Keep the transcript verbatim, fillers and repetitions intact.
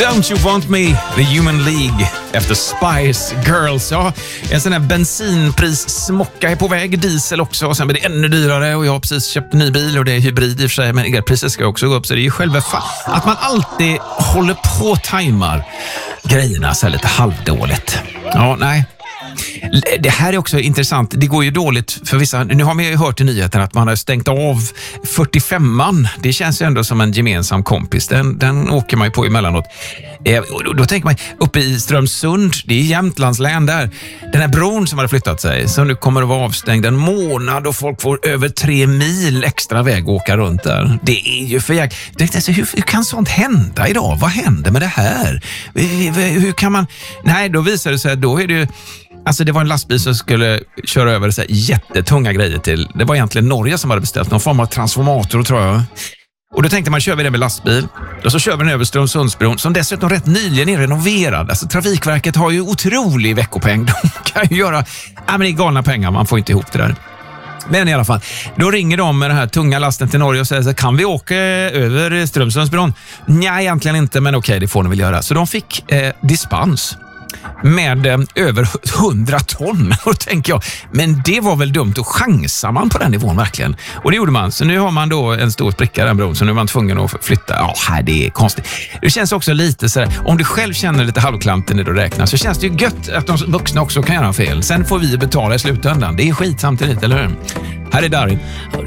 Don't You Want Me, The Human League efter Spice Girls. Ja, en sån här bensinpris-smocka är på väg, diesel också, och sen blir det ännu dyrare, och jag har precis köpt en ny bil och det är hybrid i och för sig, men elpriset ska också gå upp, så det är ju själva fa- att man alltid håller på och tajmar grejerna så här lite halvdåligt. Ja, nej. Det här är också intressant. Det går ju dåligt för vissa. Nu har man ju hört i nyheterna att man har stängt av fyrtiofemman. Det känns ju ändå som en gemensam kompis. Den, den åker man ju på emellanåt. Eh, då, då tänker man, uppe i Strömsund, det är Jämtlands län där. Den här bron som hade flyttat sig, som nu kommer att vara avstängd en månad och folk får över tre mil extra väg att åka runt där. Det är ju för jag... Alltså, hur, hur kan sånt hända idag? Vad händer med det här? Hur, hur kan man... Nej, då visar det sig att då är det ju... Alltså det var en lastbil som skulle köra över så här jättetunga grejer till. Det var egentligen Norge som hade beställt någon form av transformator, tror jag. Och då tänkte man, kör vi det med lastbil. Och så kör vi den över Strömsundsbron, som dessutom rätt nyligen är renoverad. Alltså Trafikverket har ju otrolig veckopeng. De kan ju göra... Ja, men det är galna pengar, man får inte ihop det där. Men i alla fall, då ringer de med den här tunga lasten till Norge och säger så, kan vi åka över Strömsundsbron? Nej, egentligen inte, men okej, det får de väl göra. Så de fick eh, dispens med eh, över hundra ton. Och då tänker jag, men det var väl dumt, och chansar man på den nivån verkligen? Och det gjorde man, så nu har man då en stor spricka den bron, så nu är man tvungen att flytta. Ja, här, det är konstigt. Det känns också lite så här, om du själv känner lite halvklanten när du räknar, så känns det ju gött att de vuxna också kan göra fel. Sen får vi betala i slutändan. Det är skit samtidigt, eller hur? Här är Darin.